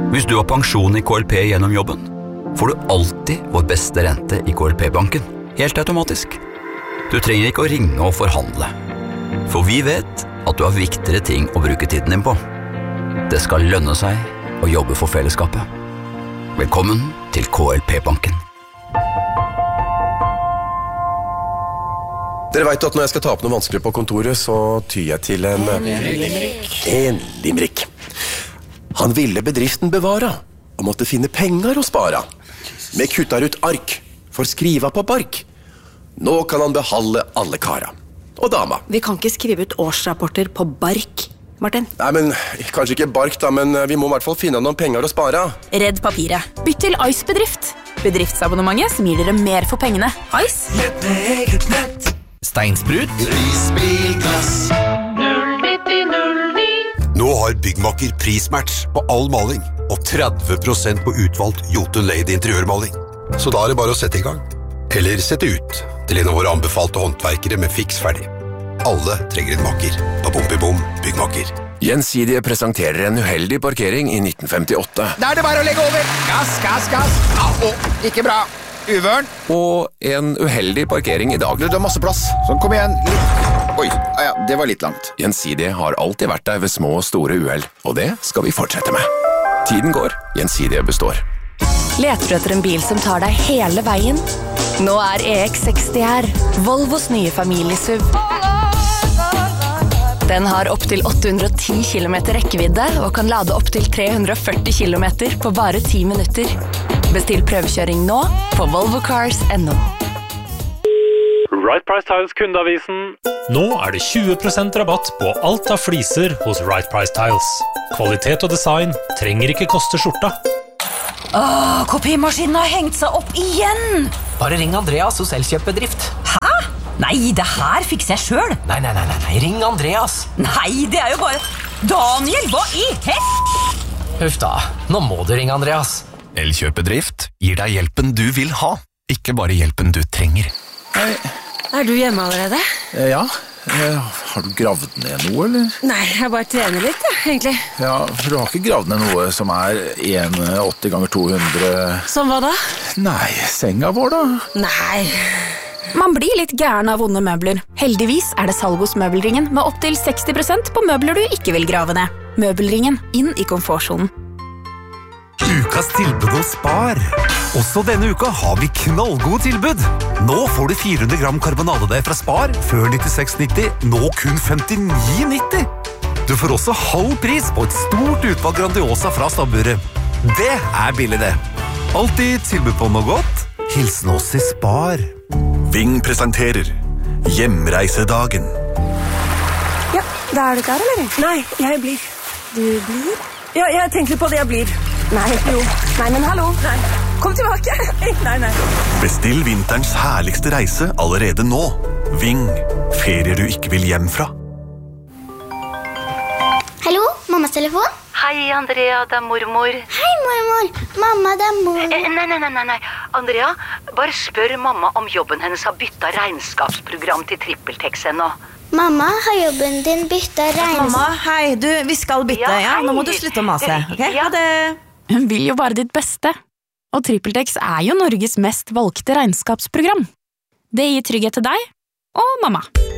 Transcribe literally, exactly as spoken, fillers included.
Hvis du har pensjon i K L P gjennom jobben, får du alltid vår beste rente i K L P-banken, helt automatisk. Du trenger ikke å ringe og forhandle, for vi vet at du har viktigere ting å bruke tiden din på. Det skal lønne seg å jobbe for fellesskapet. Velkommen til K L P-banken. Dere vet at når jeg skal ta opp noe vanskelig på kontoret, så tyr jeg til en... En limerick. En limerick. Han ville bedriften bevara, og måtte finne penger å spara. Med kuttar ut ark, for skriva på bark. Nå kan han behalde alle kara. Og dama. Vi kan ikke skrive ut årsrapporter på bark, Martin. Nei, men kanskje ikke bark da, men vi må i hvert fall finne noen penger å spara. Redd papiret. Bytt til Ice Bedrift. Bedriftsabonnementet som gir dere mer for pengene. Ice. Nett med eget nett. Steinsprut. Risbilglass. null nitti null ni. Nå har Byggmakker prismatch på all maling og tretti prosent på utvalgt Jotun Lady interiørmaling. Så da er det bare å sette i gang. Eller sette ut til en av våre anbefalte håndverkere med fiks ferdig. Alle trenger en makker på Bompibom Byggmakker. Gjensidige presenterer en uheldig parkering i nitten femtiåtte. Da er det bare å legge over. Gass, gass, gass. Au, ikke bra. Uvørn. Og en uheldig parkering i dag. Du, det er masse plass. Sånn, kom igjen. Litt. Oi, ja, det var litt langt. Gjensidige har alltid vært der ved små og store uheld, og det skal vi fortsette med. Tiden går, Gjensidige består. Leter du etter en bil som tar deg hele veien? Nå er E X seksti her, Volvos nye familiesuv. Den har opp til åtte hundre og ti kilometer rekkevidde og kan lade opp til tre hundre og førti kilometer på bare ti minutter. Bestill prøvekjøring nå på volvo cars punktum no. Right Price Tiles kundeavisen. Nå er det tjue prosent rabatt på alt av fliser hos Right Price Tiles. Kvalitet og design trenger ikke koste skjorta. Åh, kopimaskinen har hengt seg opp igjen! Bare ring Andreas hos Elkjøp-bedrift. Hæ? Nei, det her fikser jeg selv. Nei, nei, nei, nei, ring Andreas. Nei, det er jo bare... Daniel, hva i hest? Huff da, nå må du ringe Andreas. Elkjøp-bedrift gir deg hjelpen du vil ha, ikke bare hjelpen du trenger. Hei. Er du hjemme allerede? Ja, har du gravd ned noe, eller? Nei, jeg bare trener litt, ja, egentlig. Ja, for du har ikke gravd ned noe som er en komma åtti ganger to hundre... Som hva da? Nei, senga vår da. Nei. Man blir litt gæren av vonde møbler. Heldigvis er det salg hos Møbelringen med opp til seksti prosent på møbler du ikke vil grave ned. Møbelringen, inn i komfortsonen. Ukas tilbud hos Spar. Også denne uka har vi knallgode tilbud. Nå får du fire hundre gram karbonadedeig fra Spar, før nittiseks nitti, nå kun femtini nitti. Du får også halv pris på et stort utvalg Grandiosa fra stabburet. Det er billig det. Alltid tilbud på noe godt. Hilsen oss i Spar. Ving presenterer Hjemreisedagen. Ja, da er du klar, eller? Nei, jeg blir. Du blir? Ja, jeg tenker på det jeg blir. Nei, jo. Nei, men hallo. Nei. Kom tilbake. Nei, nei. Bestill vinterens herligste reise allerede nå. Ving. Ferier du ikke vil hjem fra. Hallo, mammas telefon? Hei, Andrea, det er mormor. Hei, mormor. Mamma, det er mor. Eh, nei, nei, nei, nei, nei. Andrea, bare spør mamma om jobben hennes har byttet regnskapsprogram til TrippelTex ennå. Mamma, har jobben din byttet regnskap? Mamma, hei, du, vi skal bytte, ja, ja? Nå må du slutte å mase, ok? Ja, det... Hun vil jo bare ditt beste. Og TrippelTex er jo Norges mest valgte regnskapsprogram. Det gir trygghet til deg og mamma.